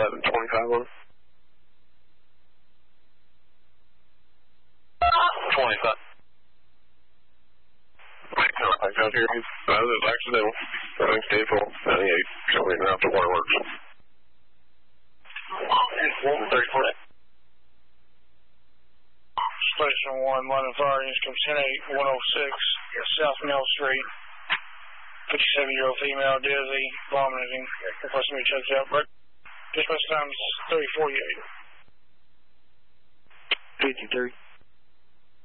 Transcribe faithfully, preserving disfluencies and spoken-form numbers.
eleven twenty-five on. twenty-five. No, I got here. That was accidental. I think State Fault ninety-eight. Showing out the waterworks. thirty-four. Station one, London Fire, units come ten eight, one oh six, South Mill Street. fifty-seven-year-old female, dizzy, vomiting. Requesting me to check out. But dispatch time is thirty forty-eight. fifty-three.